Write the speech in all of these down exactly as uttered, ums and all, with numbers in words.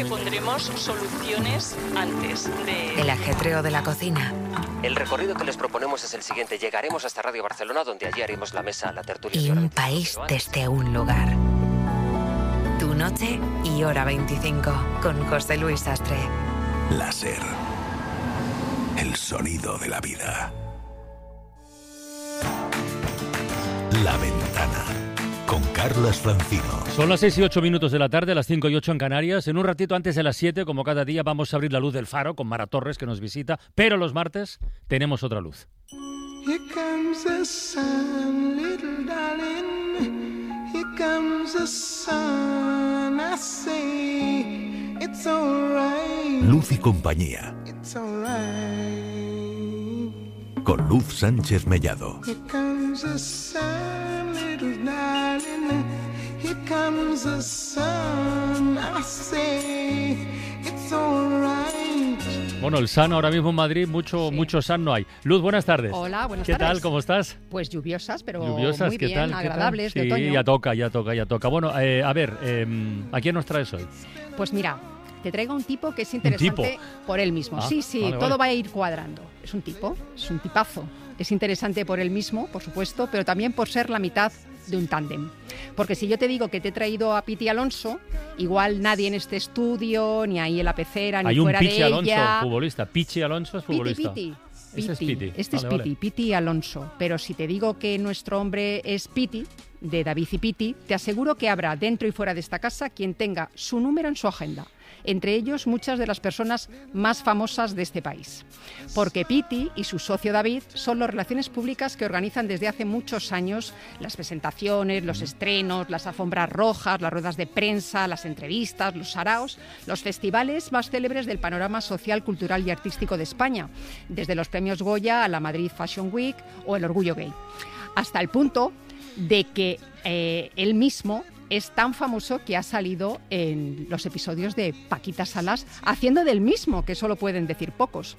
que pondremos soluciones antes de... El ajetreo de la cocina. El recorrido que les proponemos es el siguiente. Llegaremos hasta Radio Barcelona, donde allí haremos la mesa, la tertulia... Y un país desde un lugar. Tu noche y hora veinticinco, con José Luis Sastre. Láser. El sonido de la vida. La Ventana, con Carlas Francino. Son las seis y ocho minutos de la tarde, las cinco y ocho en Canarias. En un ratito antes de las siete, como cada día, vamos a abrir la luz del faro con Mara Torres, que nos visita. Pero los martes tenemos otra luz. Here comes the sun, little darling. Here comes the sun. I say it's alright. Luz y compañía. It's alright. Con Luz Sánchez Mellado. Here comes the sun, little darling. Here comes the sun. I say it's alright. Bueno, el sun ahora mismo en Madrid, mucho, sí. mucho sun no hay. Luz, buenas tardes. Hola, buenas ¿Qué tardes. tal? ¿Cómo estás? Pues lluviosas, pero lluviosas, muy ¿qué bien, tal? agradables, ¿Qué tal? de Sí, otoño. ya toca, ya toca, ya toca. Bueno, eh, a ver, eh, ¿a quién nos traes hoy? Pues mira, te traigo un tipo que es interesante por él mismo. Ah, sí, sí, vale, todo vale. va a ir cuadrando. Es un tipo, es un tipazo. Es interesante por él mismo, por supuesto, pero también por ser la mitad de un tándem. Porque si yo te digo que te he traído a Piti Alonso, igual nadie en este estudio, ni ahí en la pecera, ni Hay un fuera de Pichi Alonso, ella... futbolista. Pichi Alonso es futbolista. Piti, Piti. Este es Piti. Piti. Este es Vale, Piti, vale. Piti Alonso. Pero si te digo que nuestro hombre es Piti, de David y Piti, te aseguro que habrá dentro y fuera de esta casa quien tenga su número en su agenda. Entre ellos, muchas de las personas más famosas de este país. Porque Piti y su socio David son las relaciones públicas que organizan desde hace muchos años las presentaciones, los estrenos, las alfombras rojas, las ruedas de prensa, las entrevistas, los saraos, los festivales más célebres del panorama social, cultural y artístico de España, desde los premios Goya a la Madrid Fashion Week o el Orgullo Gay. Hasta el punto de que eh, él mismo es tan famoso que ha salido en los episodios de Paquita Salas haciendo del mismo, que solo pueden decir pocos.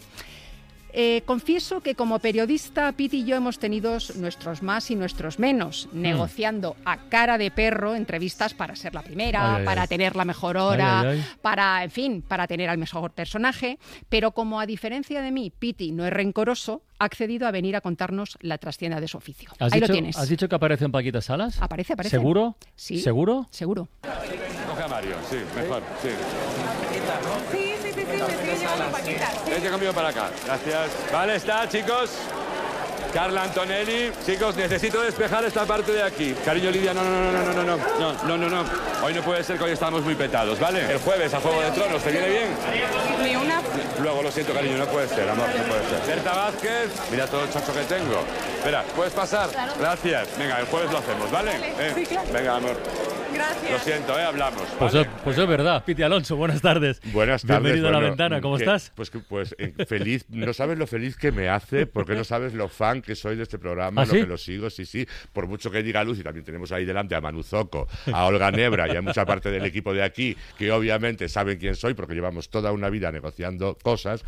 Eh, confieso que como periodista, Piti y yo hemos tenido nuestros más y nuestros menos, mm. negociando a cara de perro entrevistas para ser la primera, ay, ay, para ay. tener la mejor hora, Ay, ay, ay. para, en fin, para tener al mejor personaje. Pero como a diferencia de mí, Piti no es rencoroso, ha accedido a venir a contarnos la trastienda de su oficio. ¿Has Ahí dicho, lo tienes. ¿Has dicho que aparece en Paquita Salas? Aparece, aparece. ¿Seguro? Sí. ¿Seguro? Seguro. Coge a Mario, sí, mejor, sí. Sí, sí, sí, sí, me estoy llevando paquitas. Vente conmigo para acá, gracias. Vale, está, chicos. Carla Antonelli, chicos, necesito despejar esta parte de aquí. Cariño, Lidia, no, no, no, no, no, no, no, no, no, no. Hoy no puede ser que hoy estamos muy petados, ¿vale? El jueves a Juego de Tronos, ¿te viene bien? Ni una... Luego, lo siento, cariño, no puede ser, amor, no puede ser. Berta Vázquez, mira todo el chocho que tengo. Espera, ¿puedes pasar? Gracias. Venga, el jueves lo hacemos, ¿vale? Eh, Sí, claro. Venga, amor. Gracias. Lo siento, ¿eh? Hablamos. Pues, ¿vale? es, pues es verdad. Piti Alonso, buenas tardes. Buenas tardes. Bienvenido a La bueno, Ventana, ¿cómo que- estás? Pues, que- pues eh, feliz, no sabes lo feliz que me hace, porque no sabes lo fan que soy de este programa, ¿Ah, lo sí? que lo sigo, sí, sí. Por mucho que diga Luz, y también tenemos ahí delante a Manu Zoco, a Olga Nebra y a mucha parte del equipo de aquí, que obviamente saben quién soy, porque llevamos toda una vida negociando cosas.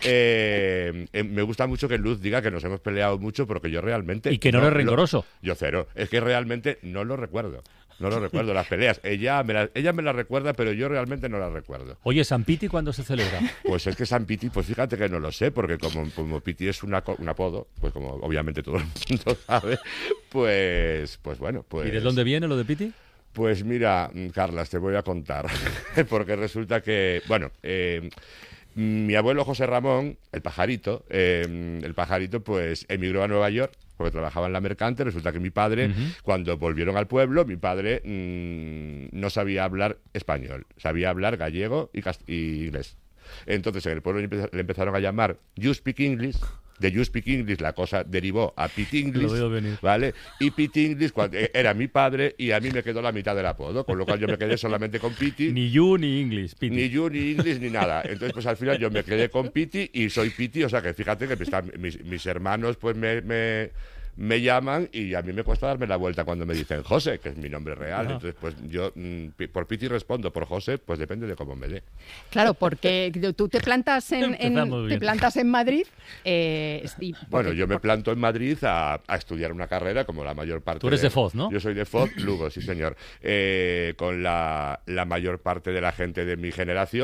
Eh, eh, me gusta mucho que Luz diga que nos hemos peleado mucho, porque yo realmente... Y que no eres lo- rencoroso. Yo cero. Es que realmente no lo recuerdo. No lo recuerdo, las peleas. Ella me la, ella me las recuerda, pero yo realmente no las recuerdo. Oye, ¿San Piti cuándo se celebra? Pues es que San Piti, pues fíjate que no lo sé, porque como, como Piti es una, co- un apodo, pues como obviamente todo el mundo sabe, pues, pues bueno, pues... ¿Y de dónde viene lo de Piti? Pues mira, Carlas, te voy a contar, porque resulta que, bueno, eh, mi abuelo José Ramón, el pajarito, eh, el pajarito pues emigró a Nueva York porque trabajaba en la mercante. Resulta que mi padre, Uh-huh. cuando volvieron al pueblo, mi padre mmm, no sabía hablar español, sabía hablar gallego y, cast- y inglés. Entonces en el pueblo le empe- le empezaron a llamar You Speak English. De You Speak English la cosa derivó a Pete English, Lo veo venir. ¿vale? Y Pete English cuando, eh, era mi padre y a mí me quedó la mitad del apodo, con lo cual yo me quedé solamente con Piti. Ni you ni English, Piti. Ni you, ni English, ni nada. Entonces, pues al final yo me quedé con Piti y soy Piti, o sea que fíjate que están, mis, mis hermanos pues me, me, me llaman y a mí me cuesta darme la vuelta cuando me dicen José, que es mi nombre real. Ajá. Entonces, pues yo mm, pi- por Piti respondo, por José, pues depende de cómo me dé. Claro, porque tú te plantas en, en- Empezamos te bien. plantas en Madrid. eh, y porque- Bueno, yo me porque- planto en Madrid a, a estudiar una carrera como la mayor parte. Tú eres de Foz, ¿no? Yo soy de Foz, Lugo, sí señor. Eh, con la, la mayor parte de la gente de mi generación.